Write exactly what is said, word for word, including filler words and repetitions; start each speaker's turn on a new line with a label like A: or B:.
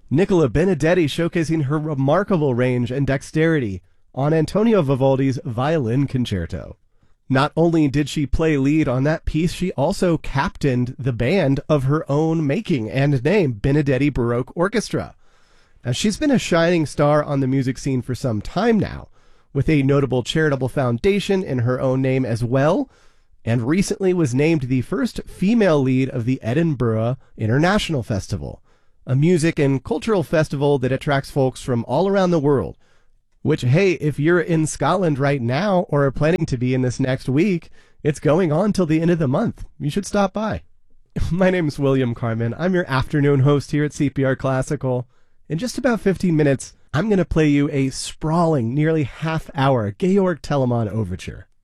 A: Nicola Benedetti showcasing her remarkable range and dexterity on Antonio Vivaldi's Violin Concerto. Not only did she play lead on that piece, she also captained the band of her own making and name, Benedetti Baroque Orchestra. Now, she's been a shining star on the music scene for some time now, with a notable charitable foundation in her own name as well, and recently was named the first female lead of the Edinburgh International Festival, a music and cultural festival that attracts folks from all around the world. Which, hey, if you're in Scotland right now or are planning to be in this next week, it's going on till the end of the month. You should stop by. My name is William Carmen. I'm your afternoon host here at C P R Classical. In just about fifteen minutes, I'm going to play you a sprawling, nearly half-hour Georg Telemann overture.